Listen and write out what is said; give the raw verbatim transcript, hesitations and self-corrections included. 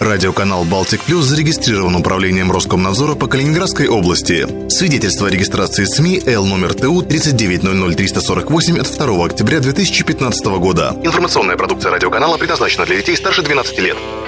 Радиоканал «Балтик Плюс» зарегистрирован управлением Роскомнадзора по Калининградской области. Свидетельство о регистрации СМИ Л номер Т У тридцать девять ноль ноль триста сорок восемь от второго октября две тысячи пятнадцатого года. Информационная продукция радиоканала предназначена для детей старше двенадцати лет.